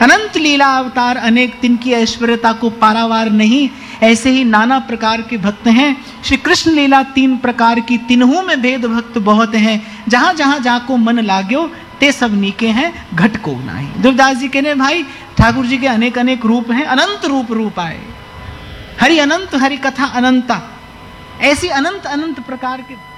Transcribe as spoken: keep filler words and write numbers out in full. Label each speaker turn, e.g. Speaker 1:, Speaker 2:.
Speaker 1: अनंत लीला अवतार अनेक, तिनकी ऐश्वर्यता को पारावार नहीं। ऐसे ही नाना प्रकार के भक्त हैं। श्री कृष्ण लीला तीन प्रकार की, तीनों में भेद भक्त बहुत हैं। जहां जहां जाको मन लाग्यो ते सब नीके हैं, घट को नाही। देवदास जी कहने भाई ठाकुर जी के अनेक अनेक रूप हैं, अनंत रूप रूप आए। हरि अनंत, हरि कथा अनंता, ऐसी अनंत अनंत प्रकार के